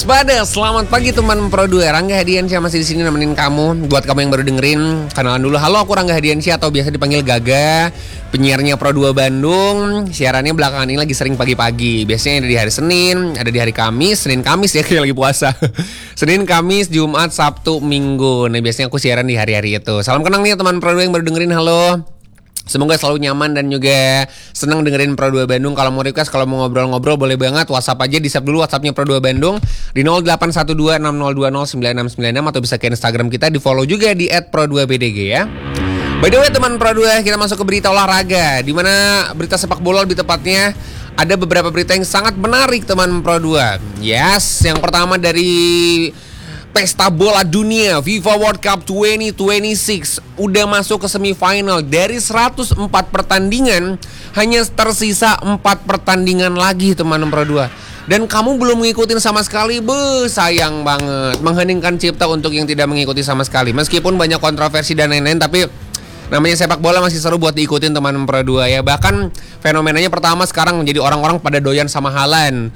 Waspada, selamat pagi teman Pro 2. Rangga Hadiansyah masih di sini nemenin kamu. Buat kamu yang baru dengerin, kenalan dulu. Halo, aku Rangga Hadiansyah atau biasa dipanggil Gaga, penyiarnya Pro 2 Bandung. Siarannya belakangan ini lagi sering pagi-pagi. Biasanya ada di hari Senin, ada di hari Kamis. Senin Kamis ya, kayak lagi puasa. Senin, Kamis, Jumat, Sabtu, Minggu. Nah, biasanya aku siaran di hari-hari itu. Salam kenang nih teman Pro 2 yang baru dengerin. Halo. Semoga selalu nyaman dan juga senang dengerin Pro 2 Bandung. Kalau mau request, kalau mau ngobrol-ngobrol boleh banget. WhatsApp aja, di-save dulu WhatsAppnya Pro 2 Bandung di 081260209696 atau bisa ke Instagram kita, di follow juga di @pro2bdg ya. By the way teman Pro 2, kita masuk ke berita olahraga, di mana berita sepak bola lebih tepatnya. Ada beberapa berita yang sangat menarik teman Pro 2. Yes, yang pertama dari Pesta Bola Dunia FIFA World Cup 2026 udah masuk ke semifinal. Dari 104 pertandingan hanya tersisa 4 pertandingan lagi teman Pro 2. Dan kamu belum ngikutin sama sekali, sayang banget. Mengheningkan cipta untuk yang tidak mengikuti sama sekali. Meskipun banyak kontroversi dan lain-lain, tapi namanya sepak bola masih seru buat diikutin teman Pro 2 ya. Bahkan fenomenanya pertama sekarang menjadi orang-orang pada doyan sama Haaland,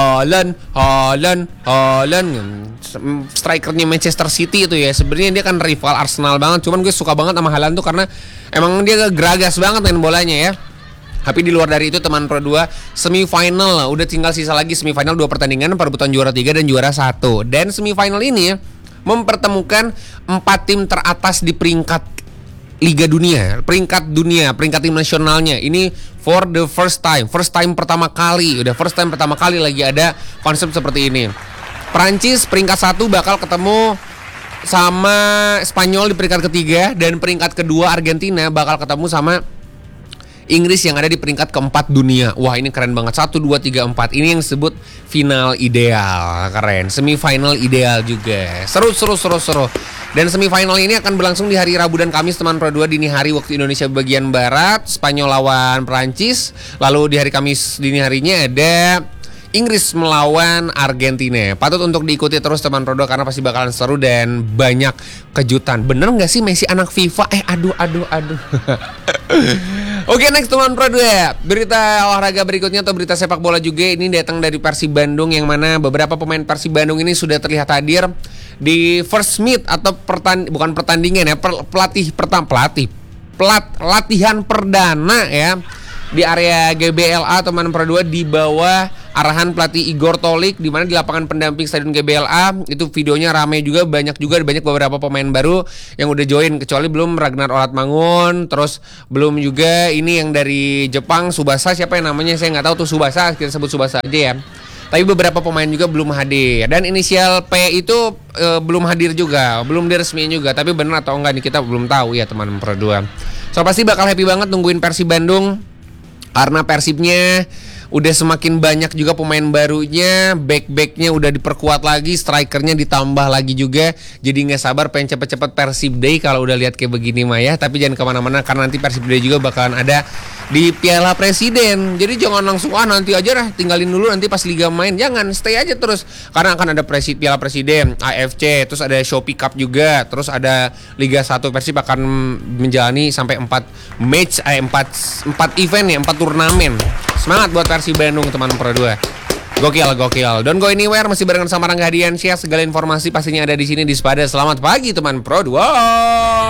strikernya Manchester City itu ya. Sebenarnya dia kan rival Arsenal banget, cuman gue suka banget sama Haaland tuh karena emang dia geragas banget main bolanya ya. Tapi di luar dari itu teman Pro 2, semifinal udah tinggal sisa lagi semifinal 2 pertandingan, perebutan juara 3 dan juara 1. Dan semifinal ini mempertemukan 4 tim teratas di peringkat Liga Dunia, peringkat tim nasionalnya. Ini for the first time pertama kali lagi ada konsep seperti ini. Prancis peringkat 1 bakal ketemu sama Spanyol di peringkat ketiga, dan peringkat kedua Argentina bakal ketemu sama Inggris yang ada di peringkat keempat dunia. Wah, ini keren banget. 1, 2, 3, 4. Ini yang disebut final ideal. Keren. Semifinal ideal juga. Seru. Dan semifinal ini akan berlangsung di hari Rabu dan Kamis teman Pro 2 dini hari waktu Indonesia bagian Barat. Spanyol lawan Prancis. Lalu di hari Kamis dini harinya ada Inggris melawan Argentina. Patut untuk diikuti terus teman Pro 2 karena pasti bakalan seru dan banyak kejutan. Bener gak sih Messi anak FIFA? Aduh. Oke, next teman Pro 2. Berita olahraga berikutnya atau berita sepak bola juga ini datang dari Persib Bandung, yang mana beberapa pemain Persib Bandung ini sudah terlihat hadir di first meet atau latihan perdana ya di area GBLA teman Pro 2 di bawah arahan pelatih Igor Tolik, di mana di lapangan pendamping Stadion GBLA. Itu videonya ramai juga, banyak beberapa pemain baru yang udah join, kecuali belum Ragnar Olatmangun, terus belum juga ini yang dari Jepang, Subasa, siapa yang namanya saya nggak tahu tuh, Subasa, kita sebut Subasa aja ya. Tapi beberapa pemain juga belum hadir, dan inisial P itu belum hadir juga, belum diresmiin juga. Tapi benar atau enggak nih kita belum tahu ya teman Pro 2. So pasti bakal happy banget nungguin Persib Bandung, karena Persibnya udah semakin banyak juga pemain barunya, back-backnya udah diperkuat lagi, strikernya ditambah lagi juga. Jadi gak sabar pengen cepet-cepet Persib Day kalau udah lihat kayak begini mah ya. Tapi jangan kemana-mana karena nanti Persib Day juga bakalan ada di Piala Presiden. Jadi jangan langsung nanti aja lah, tinggalin dulu nanti pas Liga main. Jangan, stay aja terus, karena akan ada Piala Presiden, AFC, terus ada Shopee Cup juga, terus ada Liga 1. Persib akan menjalani sampai 4 match, 4 event ya, 4 turnamen. Semangat buat Persib Bandung teman Pro 2. Gokil. Don't go anywhere, masih barengan sama Rangga Hadiansyah. Segala informasi pastinya ada di sini di Waspada. Selamat pagi teman Pro 2.